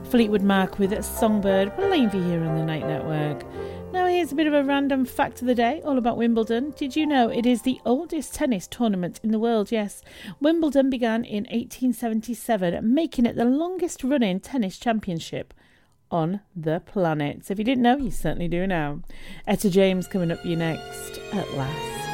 Fleetwood Mac with Songbird, playing for you here on the Night Network. Now here's a bit of a random fact of the day, all about Wimbledon. Did you know it is the oldest tennis tournament in the world? Yes, Wimbledon began in 1877, making it the longest running tennis championship on the planet. So if you didn't know, you certainly do now. Etta James coming up for you next, At Last.